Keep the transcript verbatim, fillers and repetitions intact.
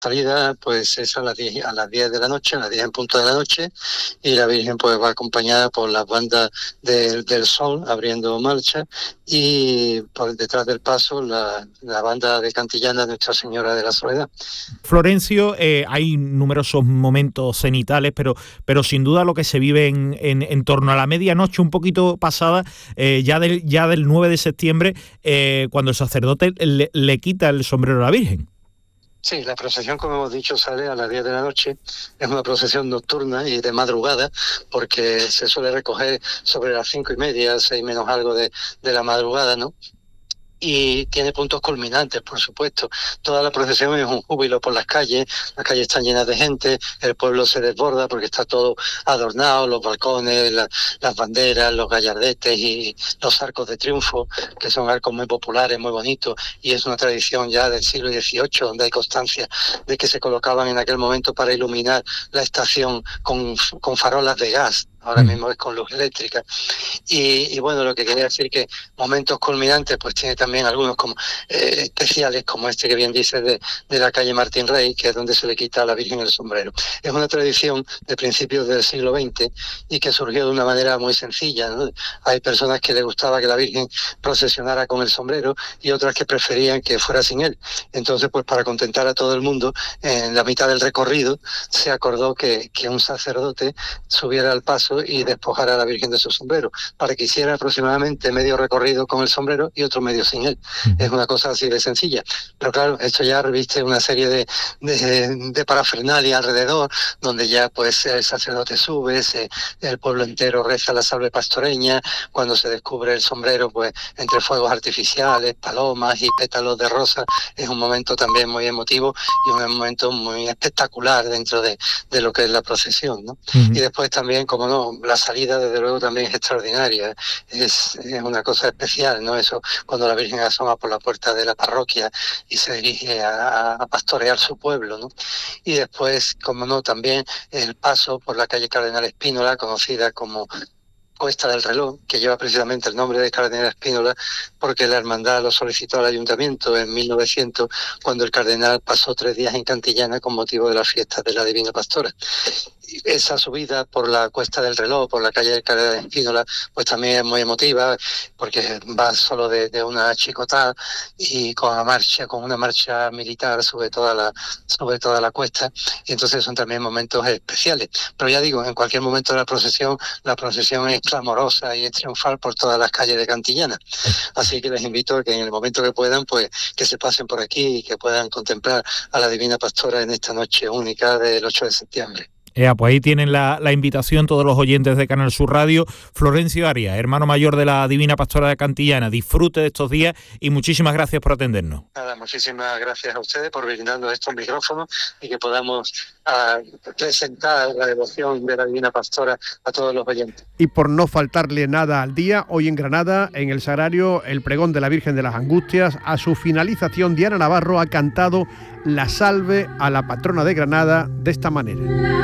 salida pues es a las diez, a las diez de la noche, a las diez en punto de la noche, y la Virgen pues va acompañada por las bandas de, del Sol abriendo marcha, y por detrás del paso la, la banda de Cantillana Nuestra Señora de la Soledad. Florencio, eh, hay numerosos momentos cenitales, pero, pero sin duda lo que se vive en, en, en torno a la medianoche, un poquito pasada, eh, ya, del, ya del nueve de septiembre, eh, cuando el sacerdote le, le quita el sombrero a la Virgen. Sí, la procesión, como hemos dicho, sale a las diez de la noche. Es una procesión nocturna y de madrugada, porque se suele recoger sobre las cinco y media, seis menos algo de, de la madrugada, ¿no? Y tiene puntos culminantes, por supuesto. Toda la procesión es un júbilo por las calles, las calles están llenas de gente, el pueblo se desborda porque está todo adornado, los balcones, la, las banderas, los gallardetes y los arcos de triunfo, que son arcos muy populares, muy bonitos, y es una tradición ya del siglo dieciocho, donde hay constancia de que se colocaban en aquel momento para iluminar la estación con, con farolas de gas. Ahora mismo es con luz eléctrica. Y, y bueno, lo que quería decir que momentos culminantes, pues tiene también algunos como eh, especiales, como este que bien dice de, de la calle Martín Rey, que es donde se le quita a la Virgen el sombrero. Es una tradición de principios del siglo veinte y que surgió de una manera muy sencilla, ¿no? Hay personas que les gustaba que la Virgen procesionara con el sombrero y otras que preferían que fuera sin él. Entonces, pues para contentar a todo el mundo, en la mitad del recorrido se acordó que, que un sacerdote subiera al paso y despojar a la Virgen de su sombrero, para que hiciera aproximadamente medio recorrido con el sombrero y otro medio sin él. Es una cosa así de sencilla, pero claro, esto ya reviste una serie de, de, de parafernalia alrededor, donde ya pues el sacerdote sube, se, el pueblo entero reza la salve pastoreña, cuando se descubre el sombrero, pues entre fuegos artificiales, palomas y pétalos de rosa, es un momento también muy emotivo y un momento muy espectacular dentro de, de lo que es la procesión, ¿no? Uh-huh. Y después también, como no, la salida desde luego también es extraordinaria, es, es una cosa especial, ¿no? Eso, cuando la Virgen asoma por la puerta de la parroquia y se dirige a, a pastorear su pueblo, ¿no? Y después, como no, también el paso por la calle Cardenal Espínola, conocida como Cuesta del Reloj, que lleva precisamente el nombre de Cardenal Espínola, porque la hermandad lo solicitó al ayuntamiento en mil novecientos, cuando el cardenal pasó tres días en Cantillana con motivo de las fiestas de la Divina Pastora. Esa subida por la Cuesta del Reloj, por la calle del Cardenal Espínola, pues también es muy emotiva, porque va solo de, de una chicotada y con la marcha, con una marcha militar sobre toda la, sobre toda la cuesta, y entonces son también momentos especiales. Pero ya digo, en cualquier momento de la procesión, la procesión es clamorosa y es triunfal por todas las calles de Cantillana. Así que les invito a que en el momento que puedan, pues que se pasen por aquí y que puedan contemplar a la Divina Pastora en esta noche única del ocho de septiembre. Eh, pues ahí tienen la, la invitación todos los oyentes de Canal Sur Radio. Florencio Arias, hermano mayor de la Divina Pastora de Cantillana, disfrute de estos días y muchísimas gracias por atendernos. Nada, muchísimas gracias a ustedes por brindarnos estos micrófonos y que podamos uh, presentar la devoción de la Divina Pastora a todos los oyentes. Y por no faltarle nada al día, hoy en Granada, en el Sagrario, el pregón de la Virgen de las Angustias. A su finalización, Diana Navarro ha cantado la salve a la patrona de Granada de esta manera.